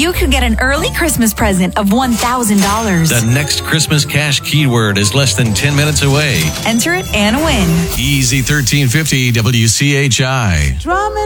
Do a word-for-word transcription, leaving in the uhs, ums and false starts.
you could get an early Christmas present of one thousand dollars. The next Christmas cash keyword is less than ten minutes away. Enter it and win. Easy thirteen fifty W C H I. Drumming